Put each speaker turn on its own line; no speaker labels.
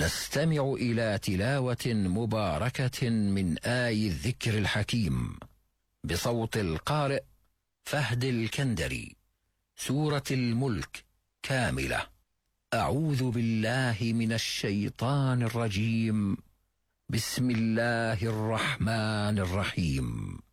نستمع إلى تلاوة مباركة من آي الذكر الحكيم بصوت القارئ فهد الكندري. سورة الملك كاملة. أعوذ بالله من الشيطان الرجيم. بسم الله الرحمن الرحيم.